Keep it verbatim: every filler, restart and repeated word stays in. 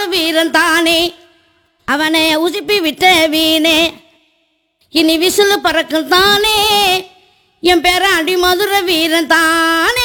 வீரன் தானே, அவனை உசுப்பி விட்ட வீணே, இனி விசிலு பறக்கும் தானே, என் பேர அடி மதுரை வீரன் தானே.